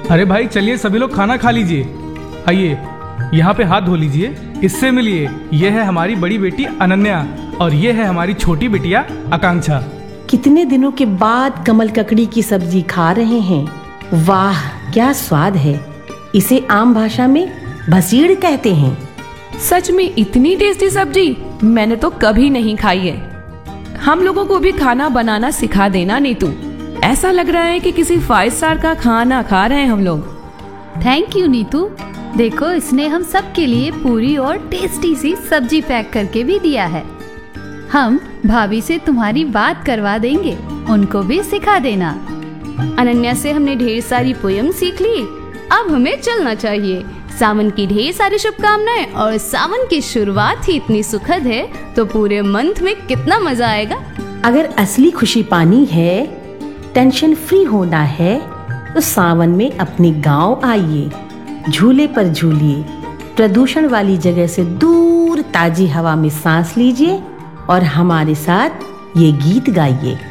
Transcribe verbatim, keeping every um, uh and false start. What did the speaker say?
अरे भाई चलिए सभी लोग खाना खा लीजिए। आइए यहाँ पे हाथ धो लीजिए, इससे मिलिए। ये है हमारी बड़ी बेटी अनन्या और ये है हमारी छोटी बिटिया आकांक्षा। कितने दिनों के बाद कमल ककड़ी की सब्जी खा रहे हैं। वाह क्या स्वाद है। इसे आम भाषा में भसीड़ कहते हैं। सच में इतनी टेस्टी सब्जी मैंने तो कभी नहीं खाई है। हम लोगों को भी खाना बनाना सिखा देना नीतू। ऐसा लग रहा है कि किसी फाइव स्टार का खाना खा रहे हैं हम लोग। Thank you Neetu. देखो इसने हम सब के लिए पूरी और टेस्टी सी सब्जी पैक करके भी दिया है। हम भाभी से तुम्हारी बात करवा देंगे, उनको भी सिखा देना। अनन्या से हमने ढेर सारी पोयम सीख ली, अब हमें चलना चाहिए। सावन की ढेर सारी शुभकामनाएं और सावन की शुरुआत ही इतनी सुखद है तो पूरे मंथ में कितना मजा आएगा। अगर असली खुशी पानी है, टेंशन फ्री होना है तो सावन में अपने गांव आइए, झूले पर झूलिए, प्रदूषण वाली जगह से दूर ताजी हवा में सांस लीजिए और हमारे साथ ये गीत गाइए।